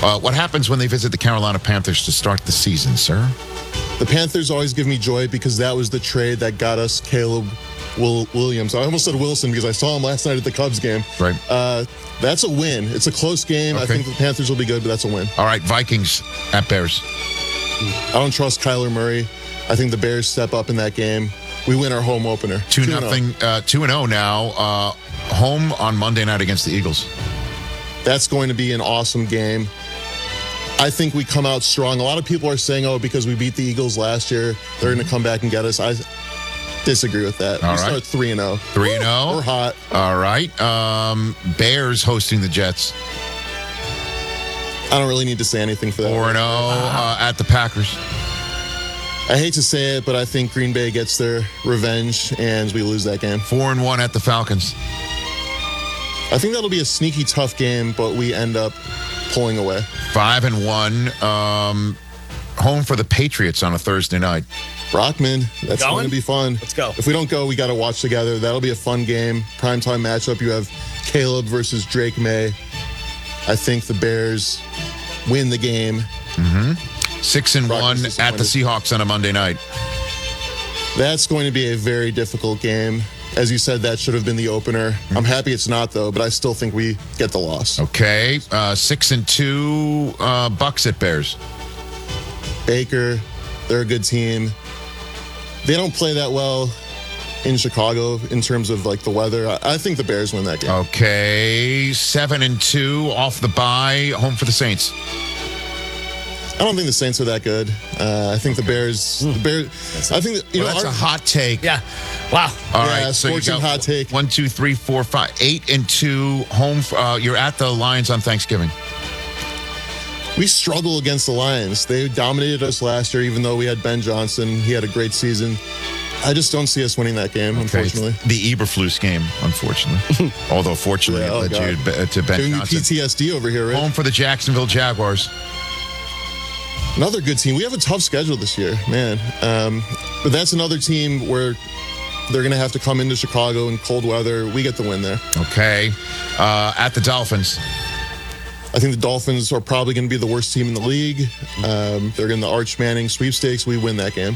What happens when they visit the Carolina Panthers to start the season, sir? The Panthers always give me joy because that was the trade that got us Caleb Williams. I almost said Wilson because I saw him last night at the Cubs game. Right. That's a win. It's a close game. Okay. I think the Panthers will be good, but that's a win. All right, Vikings at Bears. I don't trust Kyler Murray. I think the Bears step up in that game. We win our home opener. 2-0. 2-0 now. Home on Monday night against the Eagles. That's going to be an awesome game. I think we come out strong. A lot of people are saying, because we beat the Eagles last year, they're going to come back and get us. I disagree with that. All we right. start 3-0. 3-0. We're hot. All right. Bears hosting the Jets. I don't really need to say anything for that. 4-0 at the Packers. I hate to say it, but I think Green Bay gets their revenge and we lose that game. 4-1 at the Falcons. I think that'll be a sneaky tough game, but we end up pulling away. 5-1. Home for the Patriots on a Thursday night. Brockman, that's going to be fun. Let's go. If we don't go, we got to watch together. That'll be a fun game. Primetime matchup. You have Caleb versus Drake May. I think the Bears win the game. 6-1 at the Seahawks on a Monday night. That's going to be a very difficult game. As you said, that should have been the opener. I'm happy it's not, though, but I still think we get the loss. Okay. 6-2 Bucks at Bears. Baker, they're a good team. They don't play that well in Chicago in terms of the weather. I think the Bears win that game. Okay. 7-2 off the bye. Home for the Saints. I don't think the Saints are that good. I think the Bears. I think that's a hot take. Yeah. Wow. All right. So you scorching got hot take. 1, 2, 3, 4, 5, 8-2 home. You're at the Lions on Thanksgiving. We struggle against the Lions. They dominated us last year, even though we had Ben Johnson. He had a great season. I just don't see us winning that game, unfortunately. It's the Eberflus game, unfortunately. Although, fortunately, it led you to Ben Giving Johnson. me PTSD over here, right? Home for the Jacksonville Jaguars. Another good team. We have a tough schedule this year, man. But that's another team where they're going to have to come into Chicago in cold weather. We get the win there. Okay. At the Dolphins. I think the Dolphins are probably going to be the worst team in the league. They're in the Arch Manning sweepstakes. We win that game.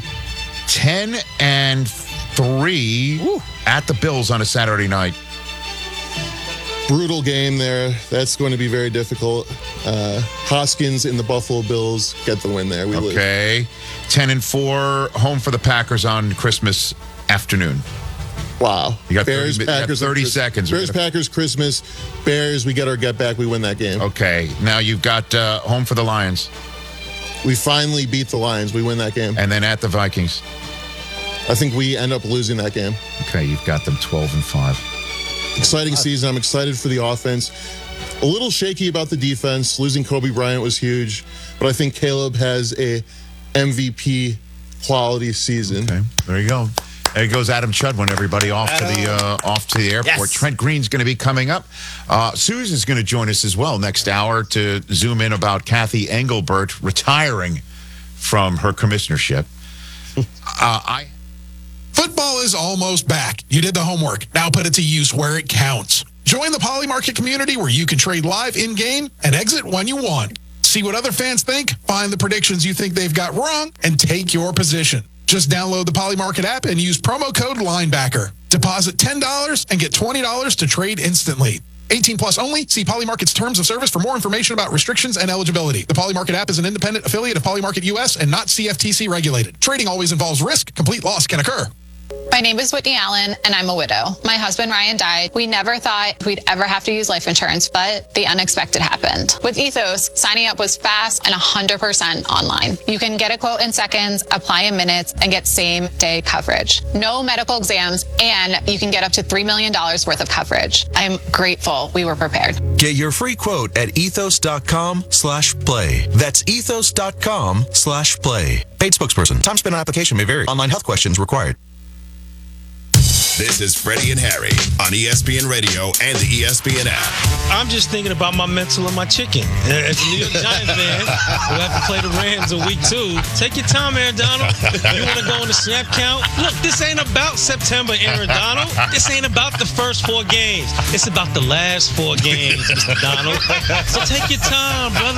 10-3 at the Bills on a Saturday night. Brutal game there. That's going to be very difficult. Hoskins and the Buffalo Bills get the win there. We lose. Okay. 10-4 home for the Packers on Christmas afternoon. Wow. You got Bears, 30, Packers, 30 seconds. Bears, Packers, Christmas. Bears, we get our get back. We win that game. Okay. Now you've got home for the Lions. We finally beat the Lions. We win that game. And then at the Vikings. I think we end up losing that game. Okay. You've got them 12-5. Exciting season. I'm excited for the offense. A little shaky about the defense. Losing Kobe Bryant was huge. But I think Caleb has a MVP quality season. Okay. There you go. There goes Adam Chudwin, everybody, off to the airport. Yes. Trent Green's going to be coming up. Susan's going to join us as well next hour to zoom in about Kathy Engelbert retiring from her commissionership. Football is almost back. You did the homework. Now put it to use where it counts. Join the Poly Market community where you can trade live in-game and exit when you want. See what other fans think, find the predictions you think they've got wrong, and take your position. Just download the Poly Market app and use promo code LINEBACKER. Deposit $10 and get $20 to trade instantly. 18 plus only. See Poly Market's terms of service for more information about restrictions and eligibility. The Poly Market app is an independent affiliate of Poly Market US and not CFTC regulated. Trading always involves risk. Complete loss can occur. My name is Whitney Allen, and I'm a widow. My husband, Ryan, died. We never thought we'd ever have to use life insurance, but the unexpected happened. With Ethos, signing up was fast and 100% online. You can get a quote in seconds, apply in minutes, and get same-day coverage. No medical exams, and you can get up to $3 million worth of coverage. I'm grateful we were prepared. Get your free quote at ethos.com/play. That's ethos.com/play. Paid spokesperson. Time spent on application may vary. Online health questions required. This is Freddie and Harry on ESPN Radio and the ESPN app. I'm just thinking about my mental and my chicken. As a New York Giants fan, who have to play the Rams in week 2, take your time, Aaron Donald. You want to go on the snap count? Look, this ain't about September, Aaron Donald. This ain't about the first 4 games. It's about the last 4 games, Mr. Donald. So take your time, brother.